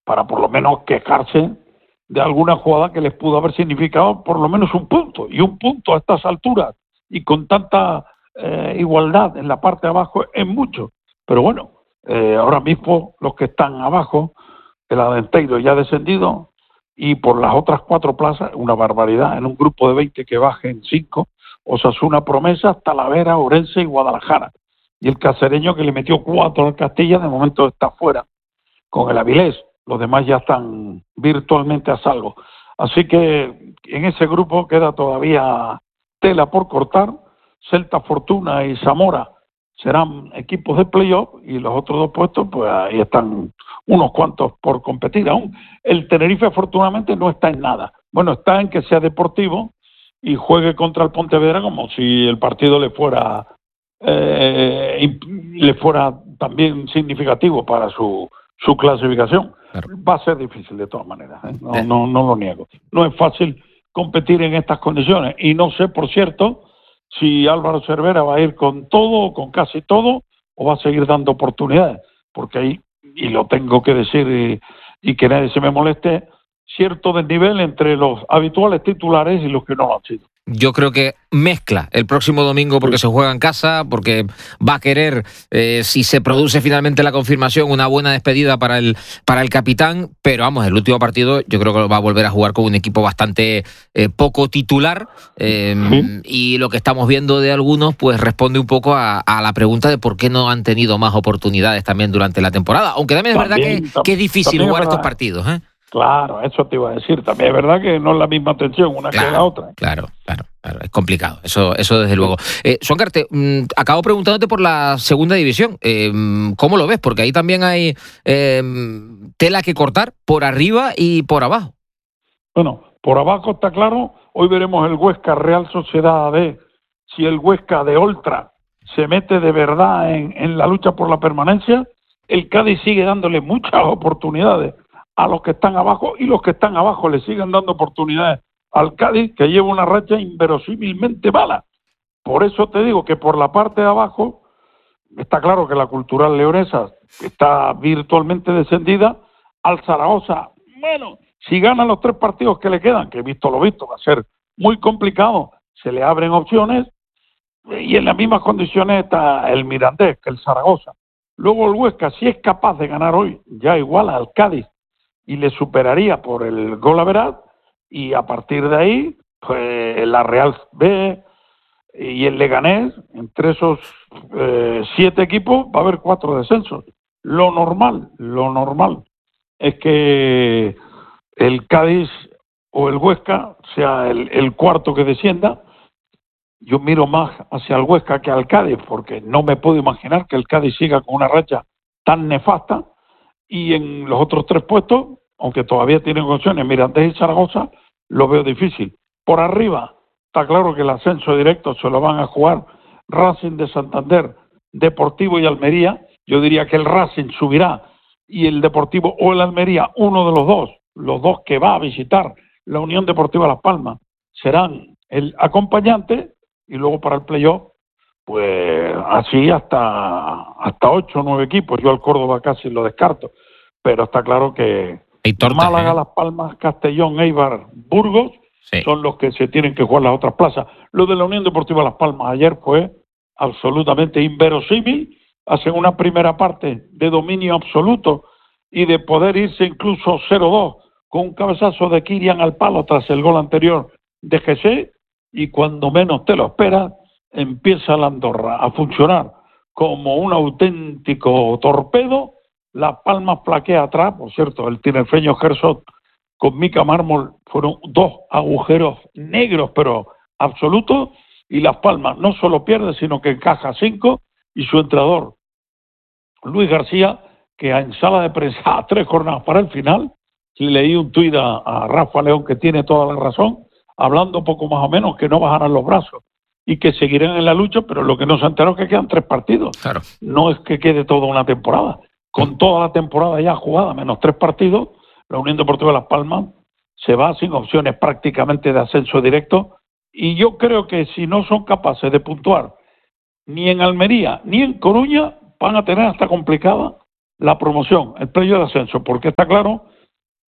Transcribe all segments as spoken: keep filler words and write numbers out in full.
para por lo menos quejarse de alguna jugada que les pudo haber significado por lo menos un punto, y un punto a estas alturas y con tanta eh, igualdad en la parte de abajo es mucho, pero bueno, eh, ahora mismo los que están abajo, el Adenteiro ya ha descendido, y por las otras cuatro plazas, una barbaridad, en un grupo de veinte que bajen cinco, Osasuna, Promesa, Talavera, Orense y Guadalajara, y el cacereño que le metió cuatro al Castilla, de momento está fuera, con el Avilés, los demás ya están virtualmente a salvo. Así que en ese grupo queda todavía tela por cortar. Celta, Fortuna y Zamora serán equipos de playoff, y los otros dos puestos, pues ahí están unos cuantos por competir aún. El Tenerife, afortunadamente, no está en nada. Bueno, está en que sea deportivo y juegue contra el Pontevedra como si el partido le fuera eh, le fuera también significativo para su, su clasificación. Claro. Va a ser difícil de todas maneras, ¿eh? no, no, no lo niego. No es fácil competir en estas condiciones, y no sé, por cierto, si Álvaro Cervera va a ir con todo o con casi todo, o va a seguir dando oportunidades, porque ahí, y lo tengo que decir y, y que nadie se me moleste, cierto desnivel entre los habituales titulares y los que no lo han sido. Yo creo que mezcla el próximo domingo porque sí. Se juega en casa, porque va a querer, eh, si se produce finalmente la confirmación, una buena despedida para el para el capitán, pero vamos, el último partido yo creo que va a volver a jugar con un equipo bastante eh, poco titular, eh, sí. Y lo que estamos viendo de algunos pues responde un poco a, a la pregunta de por qué no han tenido más oportunidades también durante la temporada, aunque también es también, verdad que, que es difícil jugar estos partidos, ¿eh? Claro, eso te iba a decir. También es verdad que no es la misma tensión una claro, que la otra. Claro, claro, claro. Es complicado. Eso, eso desde luego. Eh, Suáncarte, mmm, acabo preguntándote por la segunda división. Eh, ¿Cómo lo ves? Porque ahí también hay eh, tela que cortar por arriba y por abajo. Bueno, por abajo está claro. Hoy veremos el Huesca Real Sociedad B. Si el Huesca de Oltra se mete de verdad en, en la lucha por la permanencia, el Cádiz sigue dándole muchas oportunidades a los que están abajo, y los que están abajo le siguen dando oportunidades al Cádiz, que lleva una racha inverosímilmente mala. Por eso te digo que por la parte de abajo está claro que la Cultural Leonesa está virtualmente descendida. Al Zaragoza, bueno, si gana los tres partidos que le quedan, que visto lo visto va a ser muy complicado, se le abren opciones, y en las mismas condiciones está el Mirandés que el Zaragoza. Luego el Huesca, si es capaz de ganar hoy, ya iguala al Cádiz y le superaría por el gol average, y a partir de ahí, pues la Real B y el Leganés, entre esos eh, siete equipos va a haber cuatro descensos. Lo normal, lo normal es que el Cádiz o el Huesca sea el, el cuarto que descienda. Yo miro más hacia el Huesca que al Cádiz, porque no me puedo imaginar que el Cádiz siga con una racha tan nefasta. Y en los otros tres puestos, aunque todavía tienen opciones, Mirandés y Zaragoza, lo veo difícil. Por arriba, está claro que el ascenso directo se lo van a jugar Racing de Santander, Deportivo y Almería. Yo diría que el Racing subirá, y el Deportivo o el Almería, uno de los dos, los dos que va a visitar la Unión Deportiva Las Palmas, serán el acompañante, y luego para el playoff, pues así hasta hasta ocho o nueve equipos. Yo al Córdoba casi lo descarto, pero está claro que tortas, Málaga, ¿eh? Las Palmas, Castellón, Eibar, Burgos, sí, son los que se tienen que jugar las otras plazas. Lo de la Unión Deportiva Las Palmas ayer fue absolutamente inverosímil. Hacen una primera parte de dominio absoluto y de poder irse incluso cero dos con un cabezazo de Kirian al palo tras el gol anterior de G C, y cuando menos te lo esperas empieza la Andorra a funcionar como un auténtico torpedo. Las Palmas flaquea atrás, por cierto, el tinerfeño Herzog con Mica Mármol fueron dos agujeros negros pero absolutos, y Las Palmas no solo pierde sino que encaja cinco, y su entrenador Luis García, que en sala de prensa a tres jornadas para el final, y leí un tuit a, a Rafa León que tiene toda la razón, hablando poco más o menos que no bajarán los brazos y que seguirán en la lucha, pero lo que no se enteró es que quedan tres partidos. Claro. No es que quede toda una temporada. Con toda la temporada ya jugada, menos tres partidos, la Unión Deportiva Las Palmas se va sin opciones prácticamente de ascenso directo, y yo creo que si no son capaces de puntuar ni en Almería ni en Coruña, van a tener hasta complicada la promoción, el playoff de ascenso, porque está claro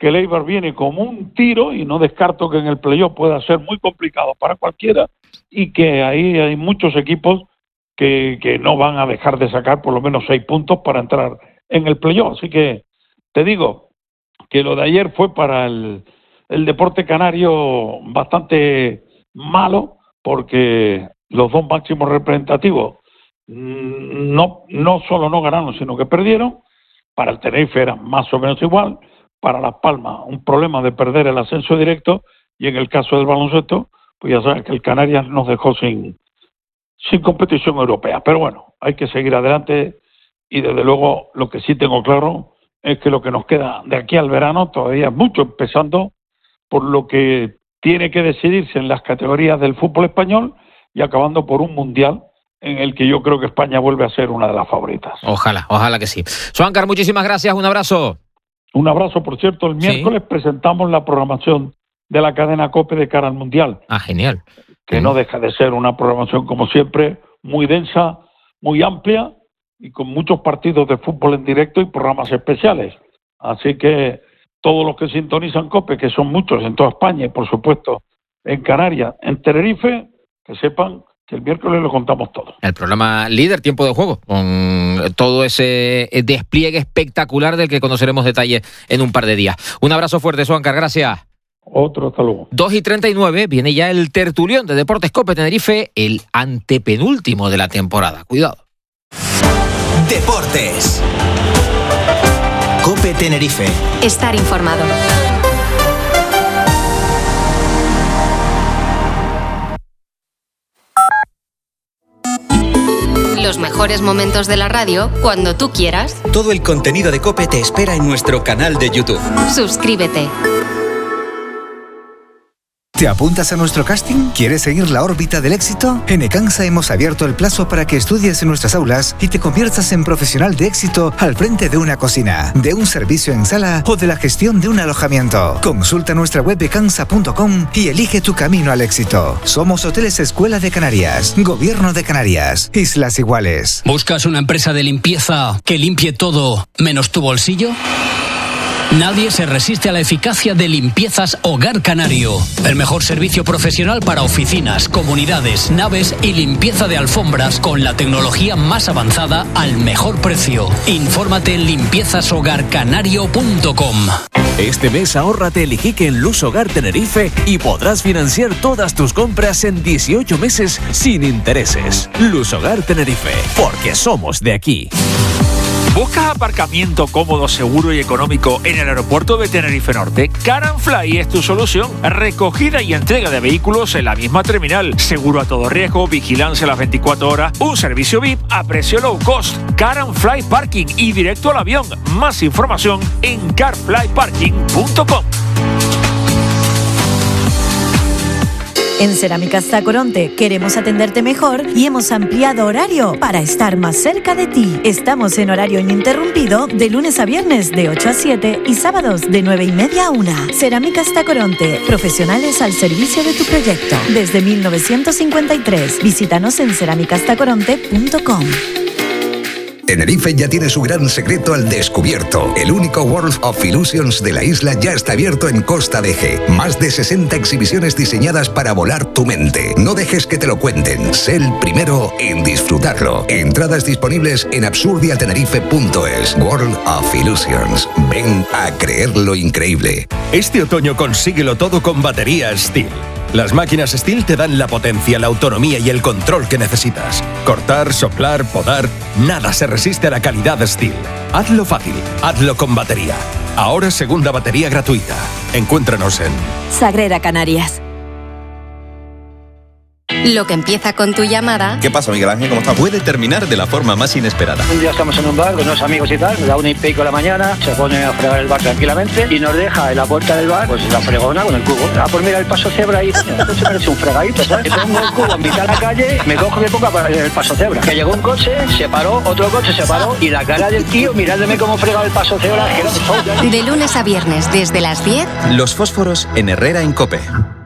que el Eibar viene como un tiro y no descarto que en el playoff pueda ser muy complicado para cualquiera y que ahí hay muchos equipos que, que no van a dejar de sacar por lo menos seis puntos para entrar en el playoff. Así que te digo que lo de ayer fue para el, el deporte canario bastante malo, porque los dos máximos representativos no, no solo no ganaron, sino que perdieron. Para el Tenerife era más o menos igual, para Las Palmas un problema de perder el ascenso directo, y en el caso del baloncesto, pues ya sabes que el Canarias nos dejó sin, sin competición europea. Pero bueno, hay que seguir adelante, y desde luego lo que sí tengo claro es que lo que nos queda de aquí al verano todavía es mucho, empezando por lo que tiene que decidirse en las categorías del fútbol español y acabando por un mundial en el que yo creo que España vuelve a ser una de las favoritas. Ojalá, ojalá que sí. Suancar, muchísimas gracias, un abrazo. Un abrazo, por cierto, el miércoles sí. presentamos la programación de la cadena COPE de cara al Mundial. Ah, genial. Que mm. no deja de ser una programación, como siempre, muy densa, muy amplia y con muchos partidos de fútbol en directo y programas especiales. Así que todos los que sintonizan COPE, que son muchos en toda España y, por supuesto, en Canarias, en Tenerife, que sepan que el miércoles lo contamos todo. El programa líder, Tiempo de Juego, con todo ese despliegue espectacular del que conoceremos detalles en un par de días. Un abrazo fuerte, Suancar, gracias. Otro, hasta luego. dos y treinta y nueve, viene ya el tertulión de Deportes COPE Tenerife, el antepenúltimo de la temporada. Cuidado. Deportes. COPE Tenerife. Estar informado. Los mejores momentos de la radio cuando tú quieras. Todo el contenido de COPE te espera en nuestro canal de YouTube. Suscríbete. ¿Te apuntas a nuestro casting? ¿Quieres seguir la órbita del éxito? En Ecansa hemos abierto el plazo para que estudies en nuestras aulas y te conviertas en profesional de éxito al frente de una cocina, de un servicio en sala o de la gestión de un alojamiento. Consulta nuestra web ecansa punto com y elige tu camino al éxito. Somos Hoteles Escuela de Canarias, Gobierno de Canarias, Islas Iguales. ¿Buscas una empresa de limpieza que limpie todo menos tu bolsillo? Nadie se resiste a la eficacia de Limpiezas Hogar Canario. El mejor servicio profesional para oficinas, comunidades, naves y limpieza de alfombras con la tecnología más avanzada al mejor precio. Infórmate en limpiezas hogar canario punto com. Este mes ahórrate el Iquique en Luz Hogar Tenerife y podrás financiar todas tus compras en dieciocho meses sin intereses. Luz Hogar Tenerife, porque somos de aquí. ¿Buscas aparcamiento cómodo, seguro y económico en el aeropuerto de Tenerife Norte? Car and Fly es tu solución. Recogida y entrega de vehículos en la misma terminal. Seguro a todo riesgo, vigilancia a las veinticuatro horas, un servicio V I P a precio low cost. Car and Fly Parking y directo al avión. Más información en car fly parking punto com. En Cerámicas Tacoronte queremos atenderte mejor y hemos ampliado horario para estar más cerca de ti. Estamos en horario ininterrumpido de lunes a viernes de ocho a siete y sábados de nueve y media a una. Cerámicas Tacoronte, profesionales al servicio de tu proyecto. Desde mil novecientos cincuenta y tres, visítanos en cerámicas tacoronte punto com. Tenerife ya tiene su gran secreto al descubierto. El único World of Illusions de la isla ya está abierto en Costa de Eje. Más de sesenta exhibiciones diseñadas para volar tu mente. No dejes que te lo cuenten. Sé el primero en disfrutarlo. Entradas disponibles en absurdiatenerife punto es. World of Illusions. Ven a creer lo increíble. Este otoño consíguelo todo con baterías Stihl. Las máquinas Stihl te dan la potencia, la autonomía y el control que necesitas. Cortar, soplar, podar, nada se resiste a la calidad Stihl. Hazlo fácil, hazlo con batería. Ahora segunda batería gratuita. Encuéntranos en Sagrera Canarias. Lo que empieza con tu llamada... ¿Qué pasa, Miguel Ángel? ¿Cómo está? Puede terminar de la forma más inesperada. Un día estamos en un bar con unos amigos y tal, me da una y pico de la mañana, se pone a fregar el bar tranquilamente y nos deja en la puerta del bar, pues la fregona con el cubo. Ah, pues mira el paso cebra ahí, entonces parece un fregadito, ¿sabes? Le pongo el cubo en mitad de la calle, me cojo de poca para el paso cebra. Que llegó un coche, se paró, otro coche se paró y la cara del tío mirándome cómo fregaba el paso cebra. Que era... De lunes a viernes, desde las diez... Los fósforos en Herrera en COPE.